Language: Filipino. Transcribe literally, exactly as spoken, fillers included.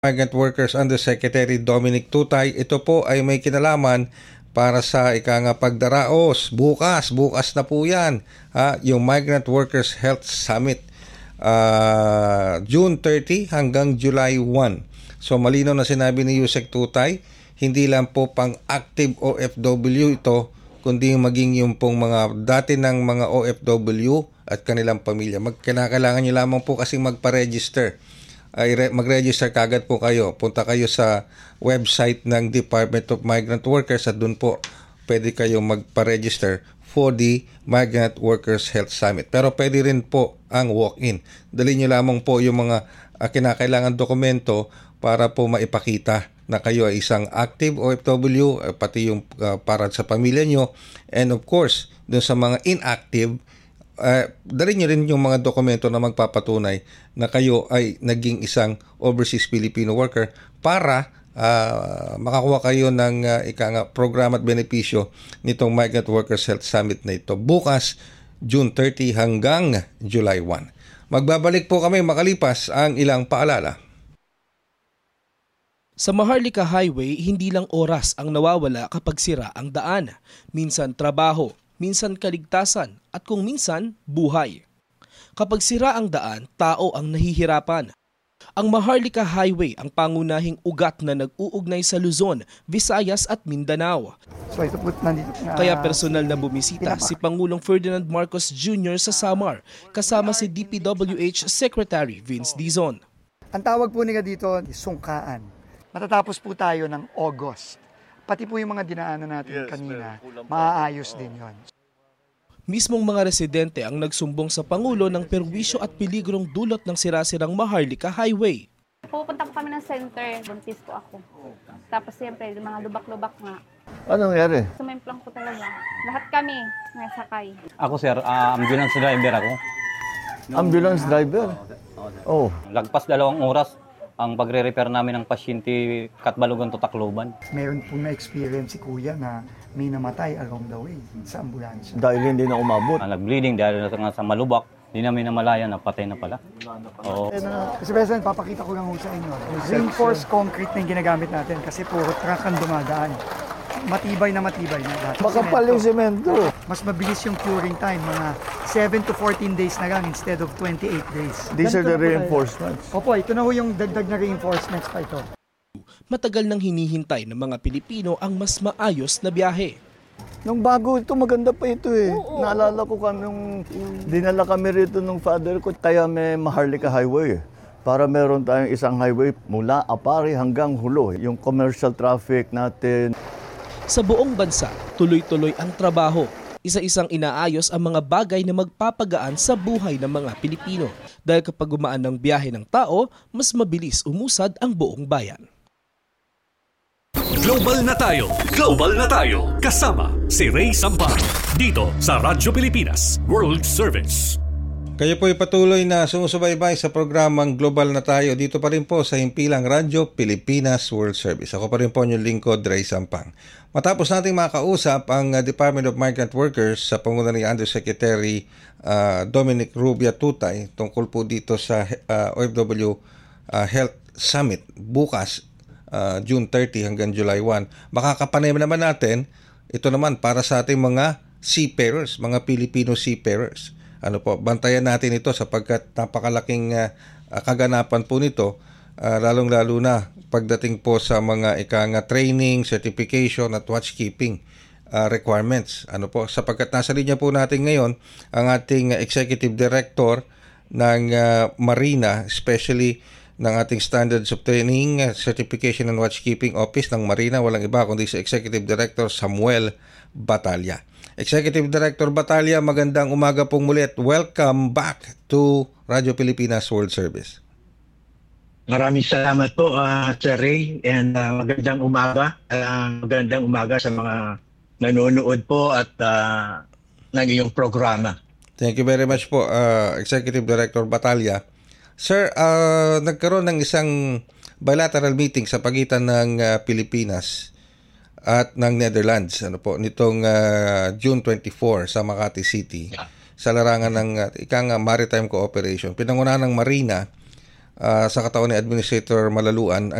Migrant Workers Undersecretary Dominic Tutay. Ito po ay may kinalaman para sa ika nga pagdaraos. Bukas, bukas na po yan. Ha? Yung Migrant Workers Health Summit. Uh, June thirtieth hanggang July first. So malinaw na sinabi ni Yusek Tutay, hindi lang po pang active O F W ito, kundi maging yung pong mga dati ng mga O F W at kanilang pamilya. Magkinakailangan nyo lamang po kasi magpa-register. Ay mag-register kagad po kayo. Punta kayo sa website ng Department of Migrant Workers at doon po pwede kayo magpa-register for the Migrant Workers Health Summit. Pero pwede rin po ang walk-in. Dali nyo lamang po yung mga uh, kinakailangan dokumento para po maipakita na kayo ay isang active O F W, uh, pati yung uh, para sa pamilya nyo. And of course, dun sa mga inactive, Uh, dali nyo rin yung mga dokumento na magpapatunay na kayo ay naging isang overseas Filipino worker para uh, makakuha kayo ng uh, ika nga program at benepisyo nitong Migrant Workers Health Summit na ito. Bukas, June thirtieth hanggang July first. Magbabalik po kami makalipas ang ilang paalala. Sa Maharlika Highway, hindi lang oras ang nawawala kapag sira ang daan. Minsan trabaho, minsan kaligtasan, at kung minsan, buhay. Kapag sira ang daan, tao ang nahihirapan. Ang Maharlika Highway ang pangunahing ugat na nag-uugnay sa Luzon, Visayas at Mindanao. So ito po nandito na, Kaya personal na bumisita si Pangulong Ferdinand Marcos Junior sa Samar, kasama si D P W H Secretary Vince Dizon. Ang tawag po nila dito, sungkaan. Matatapos po tayo ng August. Pati po yung mga dinaanan natin yes, kanina, maaayos din yon. Mismong mga residente ang nagsumbong sa Pangulo ng perwisyo at peligrong dulot ng sirasirang Maharlika Highway. Pupunta po kami ng center, buntis po ako. Tapos siyempre, mga lubak-lubak nga. Anong nangyari? Sumimplang po talaga. Lahat kami nasakay. Ako sir, uh, ambulance driver ako. Ambulance driver? Oh. Lagpas dalawang oras ang pagre-repair namin ng pasyente Katbalogan to Tacloban. Meron pong na-experience si Kuya na may namatay along the way sa ambulansya. Dahil hindi na umabot. Uh, nag-bleeding dahil na sa malubak, hindi namin namalaya na patay na pala. Oo. Kasi President, papakita ko lang ho sa inyo. Reinforced concrete na yung ginagamit natin kasi puro truck ang dumadaan. Matibay na matibay na lahat. Makapal yung semento. Mas mabilis yung curing time, mga seven to fourteen days na lang instead of twenty-eight days. These Ganito are the na reinforcements. Opo, ito na ho yung dagdag na reinforcements pa ito. Matagal nang hinihintay ng mga Pilipino ang mas maayos na biyahe. Nung bago ito, maganda pa ito eh. Oo, Naalala ko kami nung dinala kami rito nung father ko, kaya may Maharlika Highway. Para meron tayong isang highway mula Apari hanggang Hulo. Yung commercial traffic natin. Sa buong bansa, tuloy-tuloy ang trabaho. Isa-isang inaayos ang mga bagay na magpapagaan sa buhay ng mga Pilipino. Dahil kapag gumaan ng biyahe ng tao, mas mabilis umusad ang buong bayan. Global na tayo, global na tayo. Kasama si Ray Sampar dito sa Radyo Pilipinas World Service. Kayo po ay patuloy na sumusubaybay sa programang Global na Tayo dito pa rin po sa Himpilang Radyo Pilipinas World Service. Ako pa rin po yung lingkod, Ray Sampang. Matapos nating makausap ang Department of Migrant Workers sa pangunahan ni Undersecretary uh, Dominic Rubia Tutay tungkol po dito sa uh, O F W uh, Health Summit bukas, uh, June thirtieth hanggang July first. Makakapanay naman natin, ito naman para sa ating mga seafarers, mga Filipino seafarers. Ano po, bantayan natin ito sapagkat napakalaking uh, kaganapan po nito, uh, lalong-lalo na pagdating po sa mga ikang training, certification at watchkeeping uh, requirements. Ano po, sapagkat nasa linya po natin ngayon ang ating Executive Director ng uh, Marina, especially ng ating Standards of Training, Certification and Watchkeeping Office ng Marina, walang iba kundi si Executive Director Samuel Batalya. Executive Director Batalya, magandang umaga pong muli at welcome back to Radyo Pilipinas World Service. Maraming salamat po, uh, Sir Ray, and uh, magandang umaga. Uh, magandang umaga sa mga nanonood po at uh, ng iyong programa. Thank you very much po, uh, Executive Director Batalya. Sir, uh, nagkaroon ng isang bilateral meeting sa pagitan ng uh, Pilipinas at ng Netherlands, ano po, nitong uh, June twenty-fourth sa Makati City, yeah, sa larangan ng uh, ikang uh, maritime cooperation. Pinangunahan ng Marina ah, sa katawan ni Administrator Malaluan